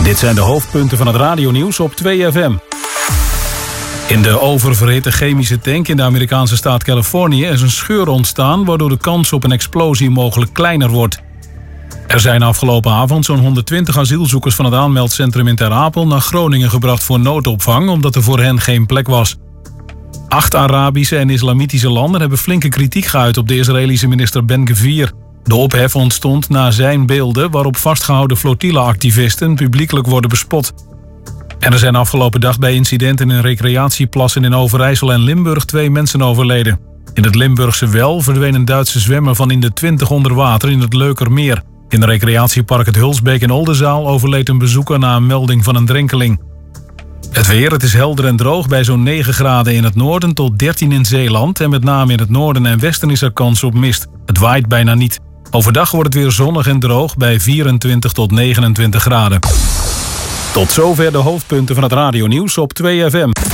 Dit zijn de hoofdpunten van het radionieuws op 2FM. In de oververhitte chemische tank in de Amerikaanse staat Californië is een scheur ontstaan, waardoor de kans op een explosie mogelijk kleiner wordt. Er zijn afgelopen avond zo'n 120 asielzoekers van het aanmeldcentrum in Ter Apel naar Groningen gebracht voor noodopvang, omdat er voor hen geen plek was. 8 Arabische en islamitische landen hebben flinke kritiek geuit op de Israëlische minister Ben Gvir. De ophef ontstond na zijn beelden waarop vastgehouden flotille-activisten publiekelijk worden bespot. En er zijn afgelopen dag bij incidenten in recreatieplassen in Overijssel en Limburg 2 mensen overleden. In het Limburgse Wel verdween een Duitse zwemmer van in de 20 onder water in het Leukermeer. In het recreatiepark het Hulsbeek in Oldenzaal overleed een bezoeker na een melding van een drenkeling. Het weer, het is helder en droog bij zo'n 9 graden in het noorden tot 13 in Zeeland. En met name in het noorden en westen is er kans op mist. Het waait bijna niet. Overdag wordt het weer zonnig en droog bij 24 tot 29 graden. Tot zover de hoofdpunten van het radionieuws op 2FM.